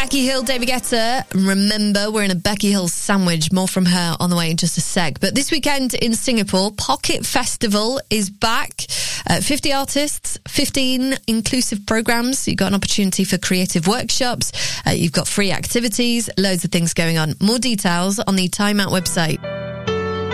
Becky Hill, David Guetta. Remember, we're in a Becky Hill sandwich. More from her on the way in just a sec. But this weekend in Singapore, Pocket Festival is back. 50 artists, 15 inclusive programs. You've got an opportunity for creative workshops. You've got free activities, loads of things going on. More details on the Time Out website.